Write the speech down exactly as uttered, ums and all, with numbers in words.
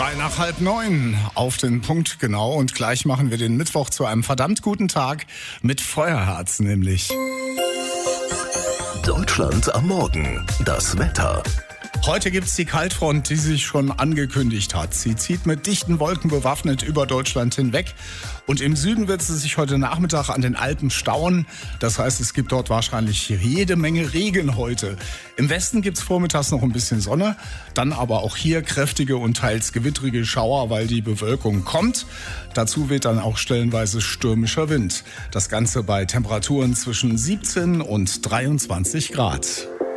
Drei nach halb neun auf den Punkt genau und gleich machen wir den Mittwoch zu einem verdammt guten Tag mit Feuerherz nämlich. Deutschland am Morgen, das Wetter. Heute gibt's die Kaltfront, die sich schon angekündigt hat. Sie zieht mit dichten Wolken bewaffnet über Deutschland hinweg. Und im Süden wird sie sich heute Nachmittag an den Alpen stauen. Das heißt, es gibt dort wahrscheinlich jede Menge Regen heute. Im Westen gibt's vormittags noch ein bisschen Sonne. Dann aber auch hier kräftige und teils gewittrige Schauer, weil die Bewölkung kommt. Dazu weht dann auch stellenweise stürmischer Wind. Das Ganze bei Temperaturen zwischen siebzehn und dreiundzwanzig Grad.